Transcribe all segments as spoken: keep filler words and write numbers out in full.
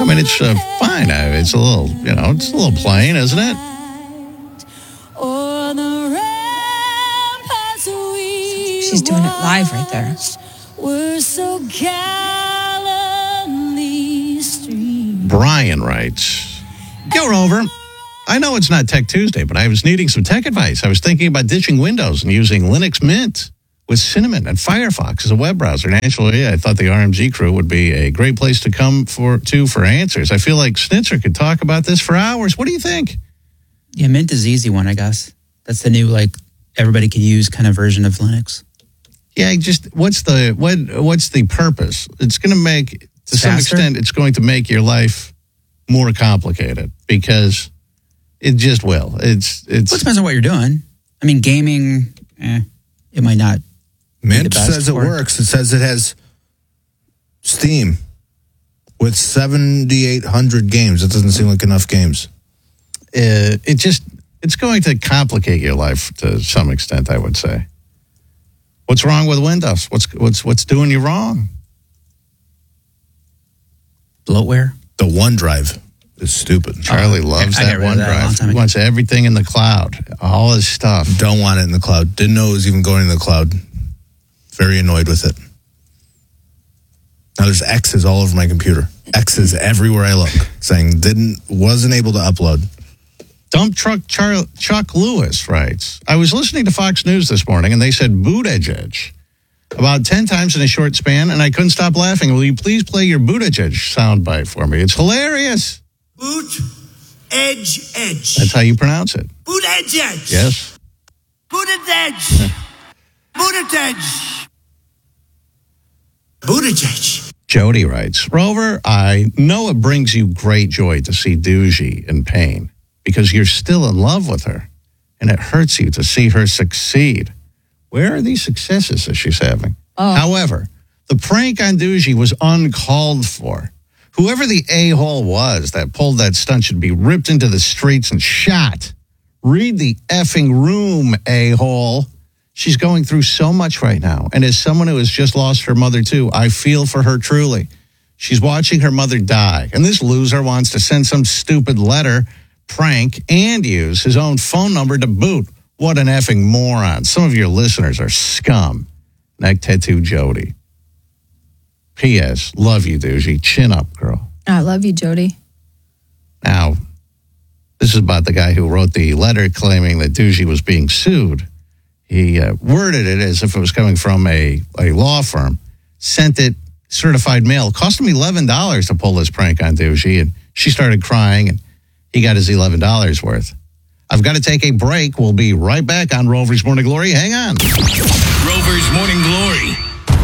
I mean, it's uh, fine. It's a little, you know, it's a little plain, isn't it? She's doing it live right there. Brian writes, Yo, Rover. I know it's not Tech Tuesday, but I was needing some tech advice. I was thinking about ditching Windows and using Linux Mint with Cinnamon and Firefox as a web browser. Naturally, I thought the R M G crew would be a great place to come for to for answers. I feel like Schnitzer could talk about this for hours. What do you think? Yeah, Mint is the easy one, I guess. That's the new, like, everybody can use kind of version of Linux. Yeah, just what's the what what's the purpose? It's going to make, to some Faster? extent, it's going to make your life more complicated because it just will. It's it's. Well, it depends on what you're doing. I mean, gaming, eh, it might not. Mint says it for. works. It says it has Steam with seventy-eight hundred games. That doesn't seem like enough games. Uh, it just it's going to complicate your life to some extent, I would say. What's wrong with Windows? What's what's what's doing you wrong? Bloatware. The OneDrive is stupid. Charlie Oh, loves I that got rid of that a long OneDrive. time He ago. wants everything in the cloud, all his stuff. Don't want it in the cloud. Didn't know it was even going in the cloud. Very annoyed with it. Now there's X's all over my computer. X's everywhere I look, saying didn't wasn't able to upload. Dump truck Char- Chuck Lewis writes, I was listening to Fox News this morning, and they said boot edge edge about ten times in a short span, and I couldn't stop laughing. Will you please play your boot edge edge soundbite for me? It's hilarious. Boot, edge, edge. That's how you pronounce it. Boot, edge, edge. Yes. Boot, edge. Boot, edge. Boot, edge. Jody writes, Rover, I know it brings you great joy to see Doogie in pain because you're still in love with her, and it hurts you to see her succeed. Where are these successes that she's having? Oh. However, the prank on Doogie was uncalled for. Whoever the a-hole was that pulled that stunt should be ripped into the streets and shot. Read the effing room, a-hole. She's going through so much right now. And as someone who has just lost her mother, too, I feel for her truly. She's watching her mother die. And this loser wants to send some stupid letter, prank, and use his own phone number to boot. What an effing moron. Some of your listeners are scum. Neck tattoo Jody. P S. Love you, Doogie. Chin up, girl. I love you, Jody. Now, this is about the guy who wrote the letter claiming that Doogie was being sued. He uh, worded it as if it was coming from a, a law firm, sent it certified mail. It cost him eleven dollars to pull this prank on Doogie, and she started crying, and he got his eleven dollars worth. I've got to take a break. We'll be right back on Rover's Morning Glory. Hang on. Rover's Morning Glory.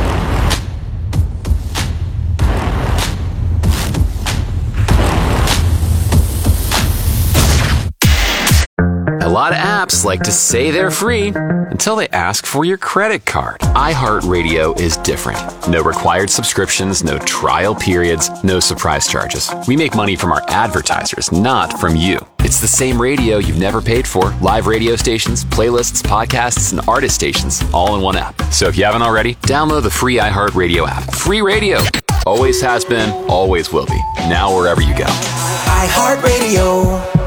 A lot of apps like to say they're free until they ask for your credit card. iHeartRadio is different. No required subscriptions, no trial periods, no surprise charges. We make money from our advertisers, not from you. It's the same radio you've never paid for. Live radio stations, playlists, podcasts, and artist stations all in one app. So if you haven't already, download the free iHeartRadio app. Free radio. Always has been, always will be. Now wherever you go. iHeartRadio.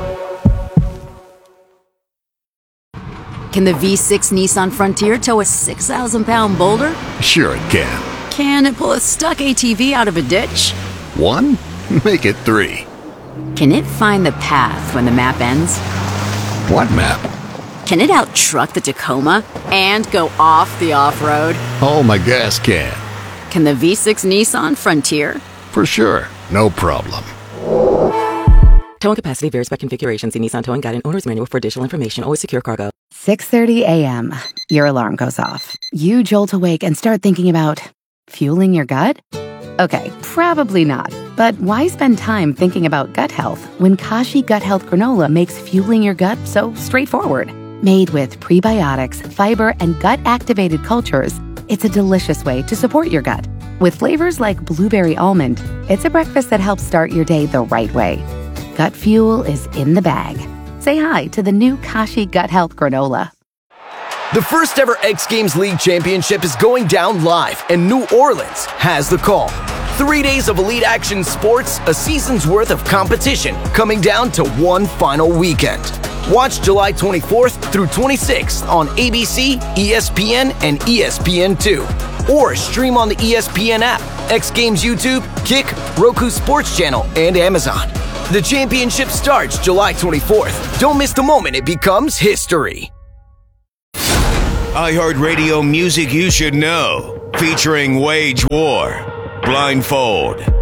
Can the V six Nissan Frontier tow a six thousand pound boulder? Sure it can. Can it pull a stuck A T V out of a ditch? One? Make it three. Can it find the path when the map ends? What map? Can it out-truck the Tacoma and go off the off-road? Oh, my gas can. Can the V six Nissan Frontier? For sure. No problem. Towing capacity varies by configuration. See Nissan Towing Guide and Owner's Manual for additional information. Always secure cargo. six thirty a.m. Your alarm goes off. You jolt awake and start thinking about fueling your gut? Okay, probably not. But why spend time thinking about gut health when Kashi Gut Health Granola makes fueling your gut so straightforward? Made with prebiotics, fiber, and gut-activated cultures, it's a delicious way to support your gut. With flavors like blueberry almond, it's a breakfast that helps start your day the right way. Gut fuel is in the bag. Say hi to the new Kashi Gut Health Granola. The first ever X Games League Championship is going down live, and New Orleans has the call. Three days of elite action sports, a season's worth of competition coming down to one final weekend. Watch July twenty-fourth through twenty-sixth on A B C, E S P N, and E S P N two. Or stream on the E S P N app, X Games YouTube, Kick, Roku Sports Channel, and Amazon. The championship starts July twenty-fourth. Don't miss the moment it becomes history. iHeartRadio music you should know. Featuring Wage War, Blindfold,